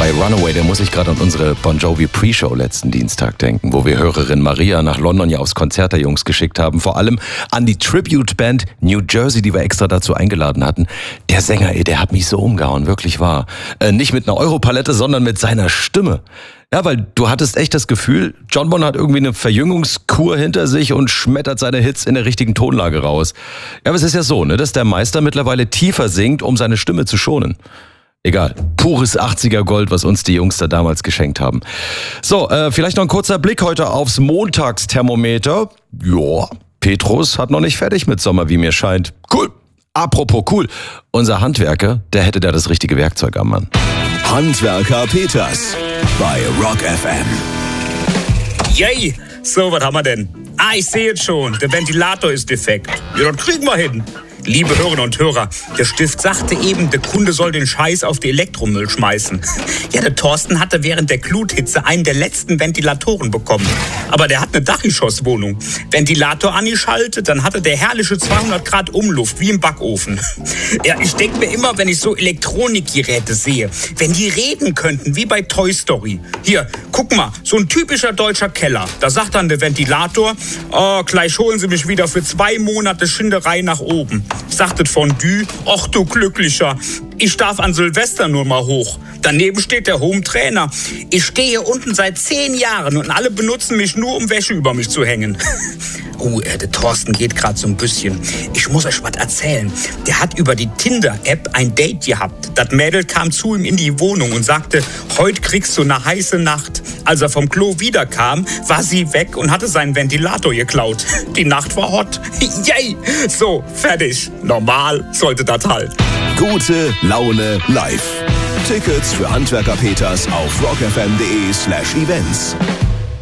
bei Runaway, da muss ich gerade an unsere Bon Jovi Pre-Show letzten Dienstag denken, wo wir Hörerin Maria nach London ja aufs Konzert der Jungs geschickt haben. Vor allem an die Tribute-Band New Jersey, die wir extra dazu eingeladen hatten. Der Sänger, der hat mich so umgehauen, wirklich wahr. Nicht mit einer Europalette, sondern mit seiner Stimme. Ja, weil du hattest echt das Gefühl, John Bon hat irgendwie eine Verjüngungskur hinter sich und schmettert seine Hits in der richtigen Tonlage raus. Ja, aber es ist ja so, ne, dass der Meister mittlerweile tiefer singt, um seine Stimme zu schonen. Egal, pures 80er Gold, was uns die Jungs da damals geschenkt haben. So, vielleicht noch ein kurzer Blick heute aufs Montagsthermometer. Ja, Petrus hat noch nicht fertig mit Sommer, wie mir scheint. Cool. Apropos cool, unser Handwerker, der hätte da das richtige Werkzeug am Mann. Handwerker Peters bei Rock FM. Yay! So, was haben wir denn? Ich sehe jetzt schon, der Ventilator ist defekt. Ja, das kriegen wir hin. Liebe Hörerinnen und Hörer, der Stift sagte eben, der Kunde soll den Scheiß auf die Elektromüll schmeißen. Ja, der Thorsten hatte während der Gluthitze einen der letzten Ventilatoren bekommen. Aber der hat eine Dachgeschosswohnung. Ventilator angeschaltet, dann hatte der herrliche 200 Grad Umluft, wie im Backofen. Ja, ich denke mir immer, wenn ich so Elektronikgeräte sehe, wenn die reden könnten, wie bei Toy Story. Hier, guck mal, so ein typischer deutscher Keller. Da sagt dann der Ventilator, gleich holen Sie mich wieder für 2 Monate Schinderei nach oben. Sagt das Fondue, ach du Glücklicher, ich darf an Silvester nur mal hoch. Daneben steht der Home-Trainer. Ich stehe hier unten seit 10 Jahren und alle benutzen mich nur, um Wäsche über mich zu hängen. Der Thorsten geht gerade so ein bisschen. Ich muss euch was erzählen. Der hat über die Tinder-App ein Date gehabt. Das Mädel kam zu ihm in die Wohnung und sagte, heute kriegst du eine heiße Nacht. Als er vom Klo wiederkam, war sie weg und hatte seinen Ventilator geklaut. Die Nacht war hot. Yay! So, fertig. Normal sollte das halt. Gute Laune live. Tickets für Handwerker Peters auf rockfm.de/events.